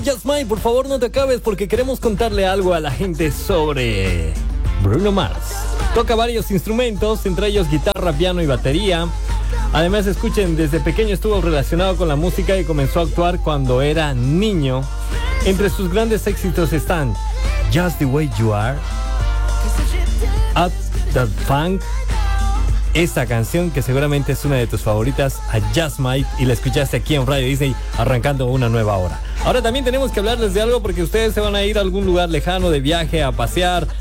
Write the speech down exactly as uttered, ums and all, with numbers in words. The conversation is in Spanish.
Jasmine, por favor no te acabes porque queremos contarle algo a la gente sobre Bruno Mars. Toca varios instrumentos, entre ellos guitarra, piano y batería. Además, escuchen, desde pequeño estuvo relacionado con la música y comenzó a actuar cuando era niño. Entre sus grandes éxitos están Just the Way You Are, Up That Funk, esta canción que seguramente es una de tus favoritas, a Just Might, y la escuchaste aquí en Radio Disney arrancando una nueva hora. Ahora también tenemos que hablarles de algo porque ustedes se van a ir a algún lugar lejano de viaje, a pasear,